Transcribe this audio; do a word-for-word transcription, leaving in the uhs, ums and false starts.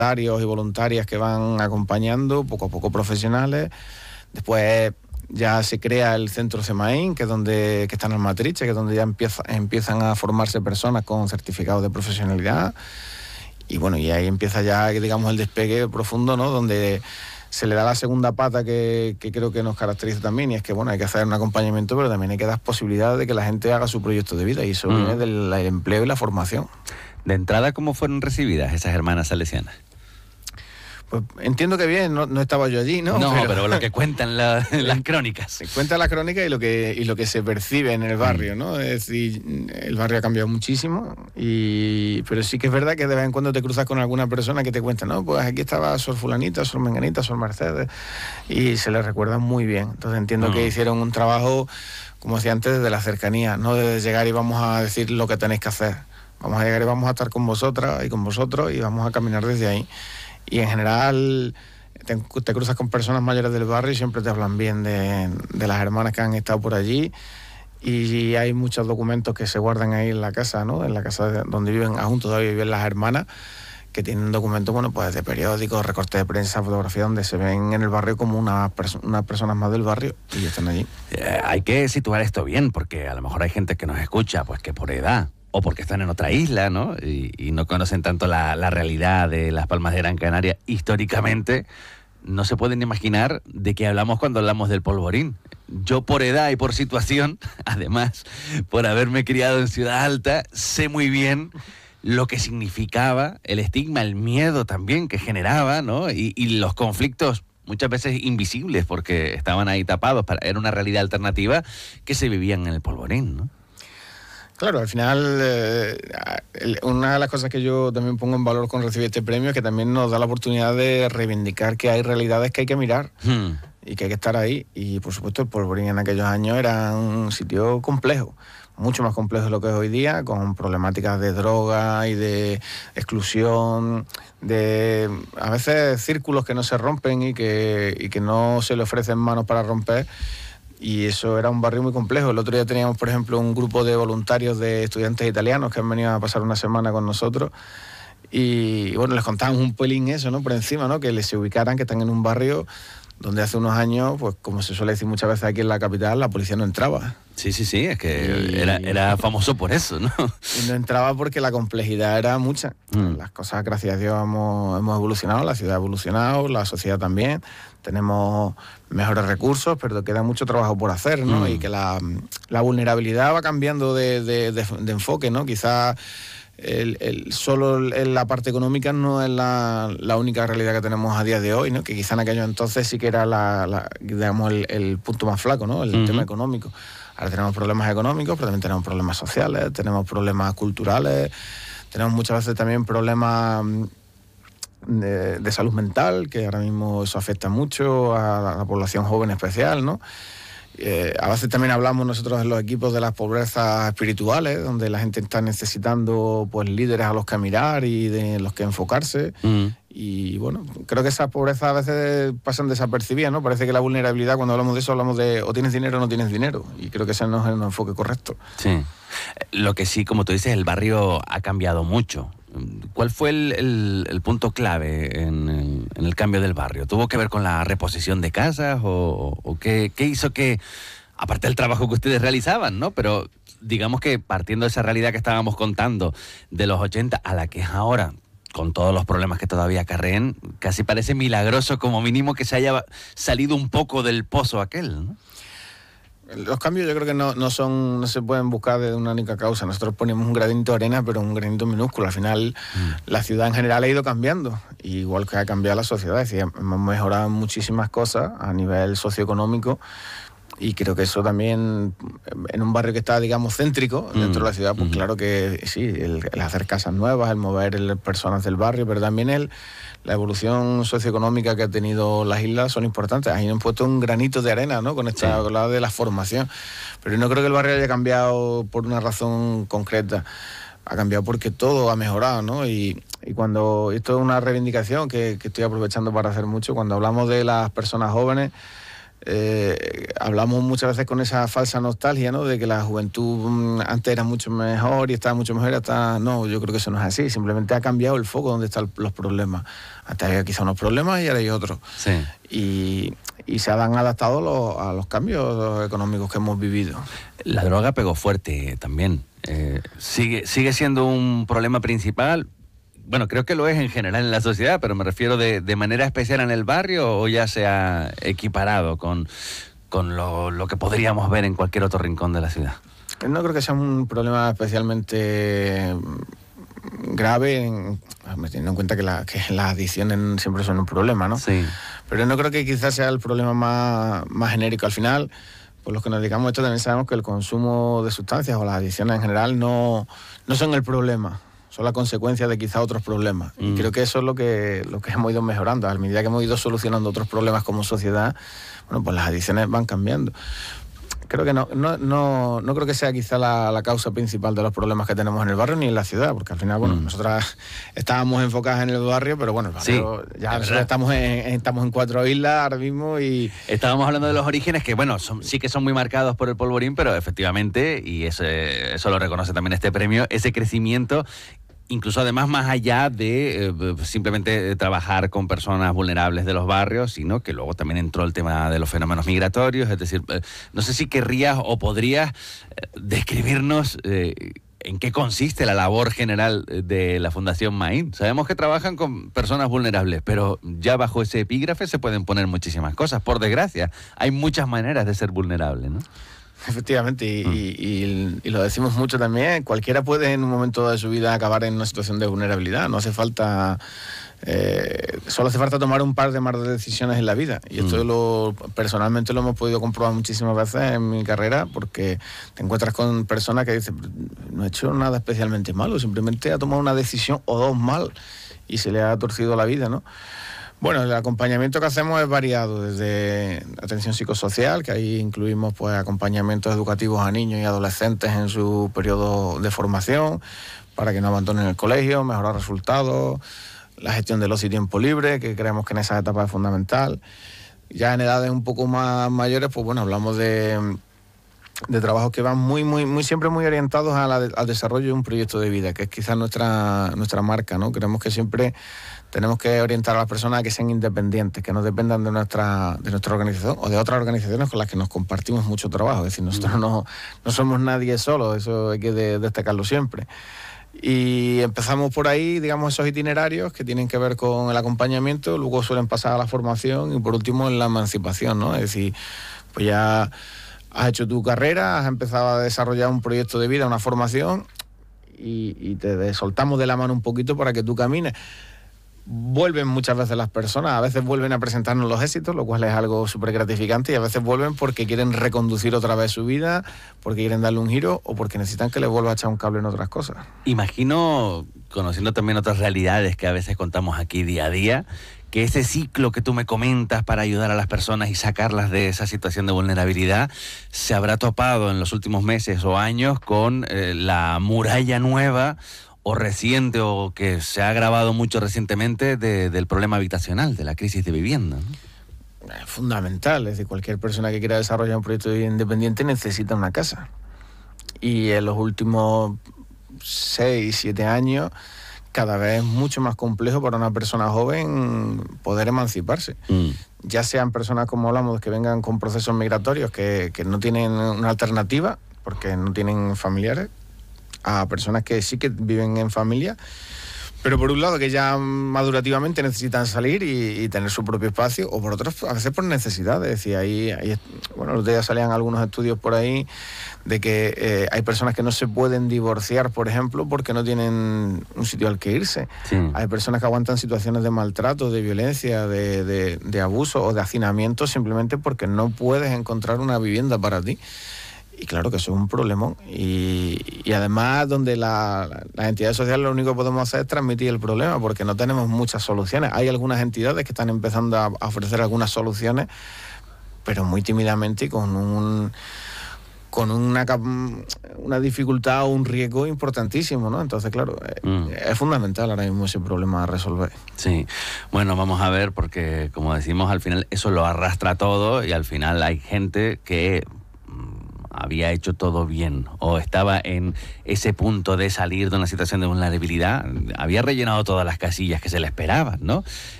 voluntarios y voluntarias que van acompañando, poco a poco profesionales. Después ya se crea el centro CEMAIN, que es donde que está en Almatriche, que es donde ya empieza, empiezan a formarse personas con certificados de profesionalidad. Y bueno, y ahí empieza ya, digamos, el despegue profundo, ¿no? Donde se le da la segunda pata que, que creo que nos caracteriza también, y es que, bueno, hay que hacer un acompañamiento, pero también hay que dar posibilidad de que la gente haga su proyecto de vida, y eso mm. viene del el empleo y la formación. De entrada, ¿cómo fueron recibidas esas hermanas salesianas? Pues entiendo que bien, no, no estaba yo allí, ¿no? No, pero, pero lo que cuentan la, las crónicas. Se cuenta la crónica y lo que y lo que se percibe en el barrio, ¿no? Es decir, el barrio ha cambiado muchísimo, y pero sí que es verdad que de vez en cuando te cruzas con alguna persona que te cuenta, no, pues aquí estaba Sor Fulanita, Sor Menganita, Sor Mercedes, y se les recuerda muy bien. Entonces entiendo mm. que hicieron un trabajo, como decía antes, desde la cercanía, no de llegar y vamos a decir lo que tenéis que hacer. Vamos a llegar y vamos a estar con vosotras y con vosotros, y vamos a caminar desde ahí. Y en general te, te cruzas con personas mayores del barrio y siempre te hablan bien de, de las hermanas que han estado por allí, y hay muchos documentos que se guardan ahí en la casa, ¿no? En la casa donde viven, aún todavía viven las hermanas, que tienen documentos, bueno, pues de periódicos, recortes de prensa, fotografías, donde se ven en el barrio como unas perso unas personas más del barrio, y están allí. Eh, hay que situar esto bien, porque a lo mejor hay gente que nos escucha, pues que por edad, o porque están en otra isla, ¿no? Y, y no conocen tanto la, la realidad de Las Palmas de Gran Canaria históricamente. No se pueden imaginar de qué hablamos cuando hablamos del Polvorín. Yo, por edad y por situación, además, por haberme criado en Ciudad Alta, sé muy bien lo que significaba, el estigma, el miedo también que generaba, ¿no? Y, y los conflictos muchas veces invisibles, porque estaban ahí tapados, para, era una realidad alternativa que se vivían en el Polvorín, ¿no? Claro, al final, eh, una de las cosas que yo también pongo en valor con recibir este premio es que también nos da la oportunidad de reivindicar que hay realidades que hay que mirar hmm. y que hay que estar ahí. Y por supuesto el Polvorín en aquellos años era un sitio complejo, mucho más complejo de lo que es hoy día, con problemáticas de droga y de exclusión, de a veces círculos que no se rompen y que, y que no se le ofrecen manos para romper. Y eso era un barrio muy complejo. El otro día teníamos, por ejemplo, un grupo de voluntarios de estudiantes italianos que han venido a pasar una semana con nosotros. Y bueno, les contábamos un pelín eso, ¿no? Por encima, ¿no? Que les se ubicaran, que están en un barrio donde hace unos años, pues como se suele decir muchas veces aquí en la capital, la policía no entraba. Sí, sí, sí, es que y... era, era famoso por eso, ¿no? Y no entraba porque la complejidad era mucha. Mm. Las cosas, gracias a Dios, hemos, hemos evolucionado, la ciudad ha evolucionado, la sociedad también. Tenemos mejores recursos, pero queda mucho trabajo por hacer, ¿no? Mm. Y que la, la vulnerabilidad va cambiando de, de, de, de enfoque, ¿no? Quizás el, el, solo el, la parte económica no es la, la única realidad que tenemos a día de hoy, ¿no? Que quizá en aquellos entonces sí que era la, la, digamos, el, el punto más flaco, ¿no? El uh-huh. tema económico. Ahora tenemos problemas económicos, pero también tenemos problemas sociales, tenemos problemas culturales, tenemos muchas veces también problemas de, de salud mental, que ahora mismo eso afecta mucho a la población joven especial, ¿no? Eh, a veces también hablamos nosotros en los equipos de las pobrezas espirituales, donde la gente está necesitando pues líderes a los que mirar y de los que enfocarse. Mm. Y bueno, creo que esas pobrezas a veces pasan desapercibidas, ¿no? Parece que la vulnerabilidad, cuando hablamos de eso, hablamos de o tienes dinero o no tienes dinero. Y creo que ese no es el enfoque correcto. Sí. Lo que sí, como tú dices, el barrio ha cambiado mucho. ¿Cuál fue el, el, el punto clave en el, en el cambio del barrio? ¿Tuvo que ver con la reposición de casas o, o qué, qué hizo que, aparte del trabajo que ustedes realizaban, ¿no? Pero digamos que partiendo de esa realidad que estábamos contando de los ochenta a la que es ahora, con todos los problemas que todavía acarreen, casi parece milagroso como mínimo que se haya salido un poco del pozo aquel, ¿no? Los cambios yo creo que no, no son no se pueden buscar de una única causa. Nosotros ponemos un granito de arena, pero un granito minúsculo. Al final, mm. la ciudad en general ha ido cambiando, igual que ha cambiado la sociedad. Es decir, hemos mejorado muchísimas cosas a nivel socioeconómico, y creo que eso también, en un barrio que está, digamos, céntrico dentro mm. de la ciudad, pues mm. claro que sí, el, el hacer casas nuevas, el mover el, personas del barrio, pero también el la evolución socioeconómica que ha tenido las islas son importantes. Ahí han puesto un granito de arena, ¿no? Con esta sí. hablada de la formación. Pero no creo que el barrio haya cambiado por una razón concreta. Ha cambiado porque todo ha mejorado, ¿no? Y, y cuando esto es una reivindicación que, que estoy aprovechando para hacer mucho, cuando hablamos de las personas jóvenes, Eh, hablamos muchas veces con esa falsa nostalgia, ¿no? De que la juventud mm, antes era mucho mejor y estaba mucho mejor, hasta no, yo creo que eso no es así, simplemente ha cambiado el foco donde están los problemas. Antes había quizá unos problemas y ahora hay otros. Sí. Y, y se han adaptado los, a los cambios económicos que hemos vivido. La droga pegó fuerte también. Eh, sigue, sigue siendo un problema principal. Bueno, creo que lo es en general en la sociedad, pero me refiero de, de manera especial en el barrio, o ya se ha equiparado con, con lo, lo que podríamos ver en cualquier otro rincón de la ciudad. No creo que sea un problema especialmente grave, en, teniendo en cuenta que, la, que las adicciones siempre son un problema, ¿no? Sí. Pero no creo que quizás sea el problema más, más genérico. Al final, por los que nos dedicamos a esto, también sabemos que el consumo de sustancias o las adicciones en general no, no son el problema. Son la consecuencia de quizá otros problemas. Mm. Y creo que eso es lo que, lo que hemos ido mejorando. A medida que hemos ido solucionando otros problemas como sociedad, bueno, pues las adicciones van cambiando. Creo que no, no, no, no creo que sea quizá la, la causa principal de los problemas que tenemos en el barrio ni en la ciudad, porque al final, bueno, mm. nosotras estábamos enfocadas en el barrio, pero bueno, el barrio, sí, ya nosotros estamos en, estamos en cuatro islas ahora mismo y... Estábamos hablando de los orígenes que, bueno, son, sí que son muy marcados por el polvorín, pero efectivamente, y ese, eso lo reconoce también este premio, ese crecimiento, incluso además más allá de eh, simplemente trabajar con personas vulnerables de los barrios, sino que luego también entró el tema de los fenómenos migratorios. Es decir, eh, no sé si querrías o podrías eh, describirnos eh, en qué consiste la labor general de la Fundación Maín. Sabemos que trabajan con personas vulnerables, pero ya bajo ese epígrafe se pueden poner muchísimas cosas. Por desgracia, hay muchas maneras de ser vulnerable, ¿no? Efectivamente, y, mm. y, y, y lo decimos mucho también, cualquiera puede en un momento de su vida acabar en una situación de vulnerabilidad, no hace falta, eh, solo hace falta tomar un par de más decisiones en la vida, y esto mm. lo, personalmente lo hemos podido comprobar muchísimas veces en mi carrera, porque te encuentras con personas que dicen, no he hecho nada especialmente malo, simplemente ha tomado una decisión o dos mal, y se le ha torcido la vida, ¿no? Bueno, el acompañamiento que hacemos es variado, desde atención psicosocial, que ahí incluimos pues acompañamientos educativos a niños y adolescentes en su periodo de formación, para que no abandonen el colegio, mejorar resultados, la gestión del ocio y tiempo libre, que creemos que en esas etapas es fundamental. Ya en edades un poco más mayores, pues bueno, hablamos de, de trabajos que van muy, muy, muy siempre muy orientados a la, al desarrollo de un proyecto de vida, que es quizás nuestra, nuestra marca, ¿no? Creemos que siempre tenemos que orientar a las personas a que sean independientes, que no dependan de nuestra, de nuestra organización o de otras organizaciones con las que nos compartimos mucho trabajo. Es decir, nosotros no, no somos nadie solo, eso hay que de, destacarlo siempre. Y empezamos por ahí, digamos, esos itinerarios que tienen que ver con el acompañamiento, luego suelen pasar a la formación y por último en la emancipación, ¿no? Es decir, pues ya has hecho tu carrera, has empezado a desarrollar un proyecto de vida, una formación y, y te soltamos de la mano un poquito para que tú camines. Vuelven muchas veces las personas, a veces vuelven a presentarnos los éxitos, lo cual es algo súper gratificante, y a veces vuelven porque quieren reconducir otra vez su vida, porque quieren darle un giro o porque necesitan que les vuelva a echar un cable en otras cosas. Imagino, conociendo también otras realidades que a veces contamos aquí día a día, que ese ciclo que tú me comentas para ayudar a las personas y sacarlas de esa situación de vulnerabilidad se habrá topado en los últimos meses o años con eh, la muralla nueva o reciente, o que se ha agravado mucho recientemente, de, del problema habitacional, de la crisis de vivienda, ¿no? Es fundamental, es decir, cualquier persona que quiera desarrollar un proyecto de vida independiente necesita una casa. Y en los últimos seis, siete años, cada vez es mucho más complejo para una persona joven poder emanciparse. Mm. Ya sean personas, como hablamos, que vengan con procesos migratorios que, que no tienen una alternativa, porque no tienen familiares, a personas que sí que viven en familia, pero por un lado que ya madurativamente necesitan salir y, y tener su propio espacio, o por otro, a veces por necesidad. Es decir, ahí, ahí bueno, los días salían algunos estudios por ahí de que eh, hay personas que no se pueden divorciar, por ejemplo, porque no tienen un sitio al que irse. Sí. Hay personas que aguantan situaciones de maltrato, de violencia, de, de, de abuso o de hacinamiento simplemente porque no puedes encontrar una vivienda para ti. Y claro que eso es un problemón. Y, y además donde la, la, las entidades sociales lo único que podemos hacer es transmitir el problema, porque no tenemos muchas soluciones. Hay algunas entidades que están empezando a, a ofrecer algunas soluciones, pero muy tímidamente y con un, con una, una dificultad o un riesgo importantísimo, ¿no? Entonces, claro, mm. es fundamental ahora mismo ese problema a resolver. Sí, bueno, vamos a ver, porque como decimos, al final eso lo arrastra todo y al final hay gente que había hecho todo bien o estaba en ese punto de salir de una situación de vulnerabilidad, había rellenado todas las casillas que se le esperaban, ¿no?